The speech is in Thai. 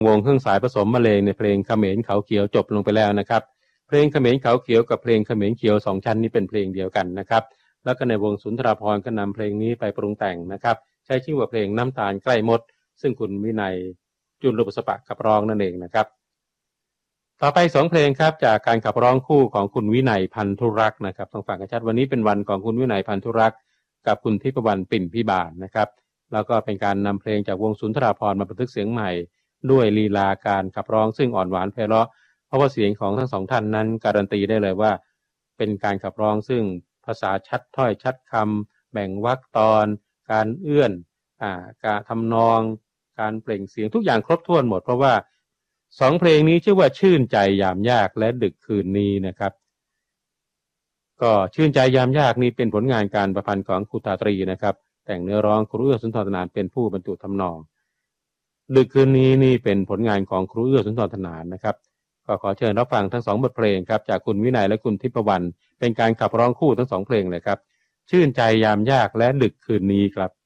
วงเครื่องสายผสมบรรเลงในเพลงเขมรเขาเขียวจบลงไปแล้วนะครับเพลงเขมรเขาเขียวกับเพลงเขมรเขียวสองชั้นนี้เป็นเพลงเดียวกันนะครับแล้วก็ในวงสุนทรภรณ์ก็นำเพลงนี้ไปปรุงแต่งนะครับใช้ชื่อว่าเพลงน้ำตาลใกล้มดซึ่งคุณวินัยจุลบุษปะขับร้องนั่นเองนะครับต่อไป2เพลงครับจากการขับร้องคู่ของคุณวินัยพันธุรักษ์นะครับต้องฟังกันชัดวันนี้เป็นวันของคุณวินัยพันธุรักษ์กับคุณทิพวรรณปิ่นพิบาลนะครับแล้วก็เป็นการนำเพลงจากวงสุนทรภรณ์มาบันทึกเสียงใหม่ด้วยลีลาการขับร้องซึ่งอ่อนหวานไพเราะเพราะว่าเสียงของทั้งสองท่านนั้นการันตีได้เลยว่าเป็นการขับร้องซึ่งภาษาชัดถ้อยชัดคำแบ่งวรรคตอนการเอื้อนการทำนองการเปล่งเสียงทุกอย่างครบถ้วนหมดเพราะว่า2เพลงนี้ชื่อว่าชื่นใจยามยากและดึกคืนนี้นะครับก็ชื่นใจยามยากนี้เป็นผลงานการประพันธ์ของครูตาตรีนะครับแต่งเนื้อร้องครูเอื้อสุนทรธนานเป็นผู้บรรจุทำนองดึกคืนนี้นี่เป็นผลงานของครูเอื้อสุนทรธนานนะครับก็ขอเชิญรับฟังทั้ง2บทเพลงครับจากคุณวินัยและคุณทิพวรรณเป็นการขับร้องคู่ทั้ง2เพลงเลยครับชื่นใจยามยากและดึกคืนนี้ครับ